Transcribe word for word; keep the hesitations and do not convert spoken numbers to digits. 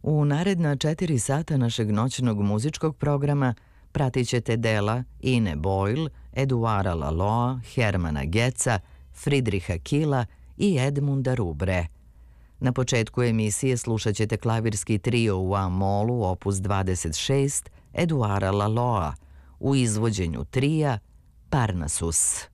U naredna četiri sata našeg noćnog muzičkog programa pratit ćete dela Ine Boyle, Eduara Laloa, Hermana Geca, Fridriha Kila i Edmunda Rubre. Na početku emisije slušat ćete klavirski trio u A-molu opus dvadeset šest Eduara Laloa u izvođenju trija Parnasus.